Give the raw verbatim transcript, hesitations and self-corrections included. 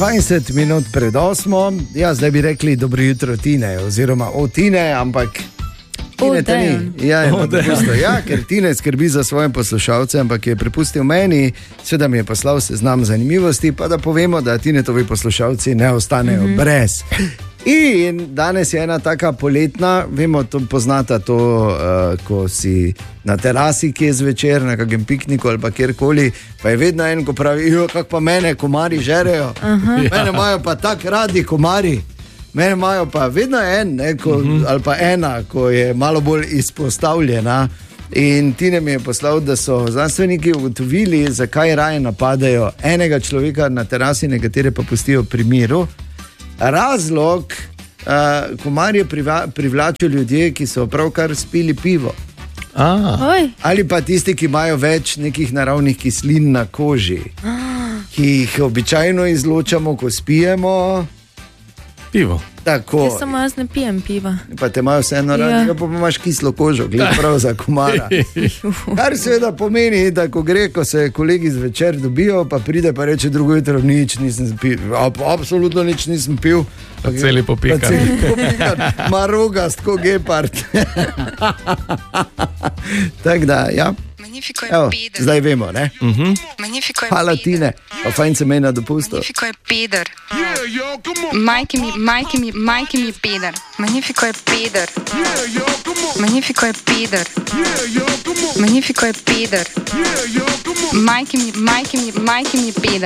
dvajset minut pred osmo, ja, zdaj bi rekli dobro jutro Tine, oziroma o Tine, ampak Tine te ni. Ja, oh, ja, ker Tine skrbi za svoje poslušalce, ampak je prepustil meni, seveda mi je poslal seznam zanimivosti, pa da povemo, da Tinetovi poslušalci ne ostanejo mm-hmm. brez. In danes je ena taka poletna, vemo, to poznata to, uh, ko si na terasi, ki je zvečer, na kakem pikniku ali pa kjerkoli, pa je vedno en, ko pravi, jo, kako pa mene komari žerejo, uh-huh. mene imajo pa tak radi komari, mene imajo pa vedno en, ne, ko, uh-huh. ali pa ena, ko je malo bolj izpostavljena. In Tine mi je poslal, da so znanstveniki ugotovili, zakaj raje napadajo enega človeka na terasi, nekatere pa pustijo pri miru. Razlog, uh, komarje privla, privlačijo ljudje, ki so pravkar spili pivo. Ali pa tisti, ki imajo več nekih naravnih kislin na koži, ki jih običajno izločamo, ko spijemo. Pivo. Tako. Jaz samo jaz ne pijem piva. Pa te imajo vseeno radi, ja. Pa imaš kislo kožo, gled prav za komara. Kar seveda pomeni, da ko gre, ko se kolegi zvečer dobijo, pa pride pa reče drugo jutro, nič nisem pil, absolutno nič nisem pil. Pa celi popikan. Pa celi popikan, marogast, ko gepard. Tak da, ja. Evo, zdaj vemo, ne? Uh-huh. Hvala Tine, pa fajn se meni na dopustu. Magnifico je peder. Majke mi, majke mi, majke mi peder. Magnifico je peder. Magnifico je peder. Magnifico je peder. Majke mi, majke mi, majke mi peder.